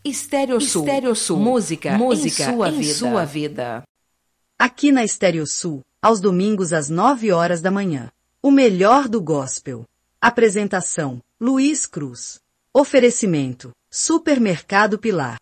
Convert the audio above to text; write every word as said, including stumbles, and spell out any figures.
Estéreo Sul. Estéreo Sul. Música, música em sua em vida. Sua vida. Aqui na Estéreo Sul, aos domingos às nove horas da manhã. O melhor do gospel. Apresentação: Luiz Cruz. Oferecimento: Supermercado Pilar.